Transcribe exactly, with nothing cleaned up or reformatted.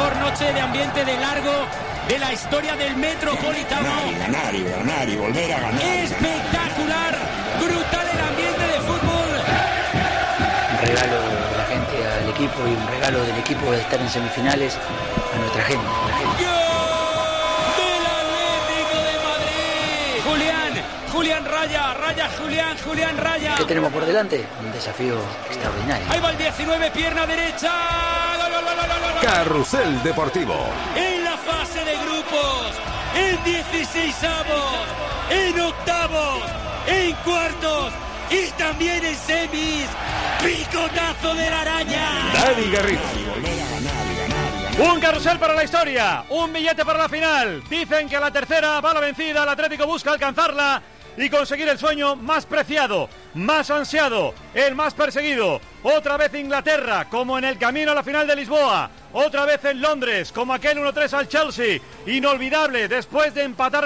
mejor noche de ambiente de largo de la historia del Metropolitano. Ganar, ganar y ganar y volver a ganar. Espectacular, brutal el ambiente de fútbol. Un regalo de la gente al equipo y un regalo del equipo de estar en semifinales a nuestra gente. La gente. ¡Gol del Atlético de Madrid! Julián, Julián Raya, Raya Julián, Julián Raya. ¿Qué tenemos por delante? Un desafío extraordinario. Ahí va el diecinueve, pierna derecha. ¡Gol, gol, gol, gol, gol! Carrusel Deportivo. En la fase de grupos, en dieciseisavos, en octavos, en cuartos y también en semis. ¡Picotazo de la araña! Dani Garrido. Un carrusel para la historia, un billete para la final. Dicen que a la tercera va la vencida, el Atlético busca alcanzarla y conseguir el sueño más preciado, más ansiado, el más perseguido. Otra vez Inglaterra, como en el camino a la final de Lisboa. Otra vez en Londres, como aquel uno tres al Chelsea. Inolvidable, después de empatar